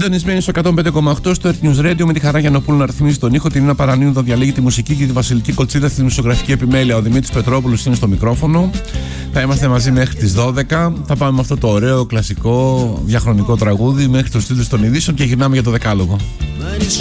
Συντονισμένοι στο 105,8 στο Earth News Radio με τη Χαρά Γιαννοπούλου να ρυθμίζει τον ήχο. Την Νίνα Παρανίδου διαλέγει τη μουσική και τη Βασιλική Κοτσίδα στη δημοσιογραφική επιμέλεια. Ο Δημήτρης Πετρόπουλος είναι στο μικρόφωνο. Θα είμαστε μαζί μέχρι τις 12. Θα πάμε με αυτό το ωραίο κλασικό διαχρονικό τραγούδι μέχρι το στήλο των ειδήσεων και γυρνάμε για το δεκάλογο.